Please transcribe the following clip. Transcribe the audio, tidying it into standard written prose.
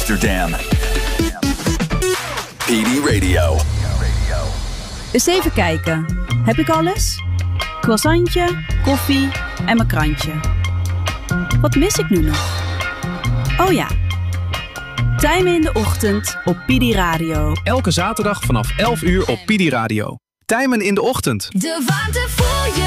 Amsterdam. PD Radio. Eens even kijken. Heb ik alles? Croissantje, koffie en mijn krantje. Wat mis ik nu nog? Oh ja. Tijmen in de ochtend op PD Radio. Elke zaterdag vanaf 11 uur op PD Radio. Tijmen in de ochtend. De warmte voel je.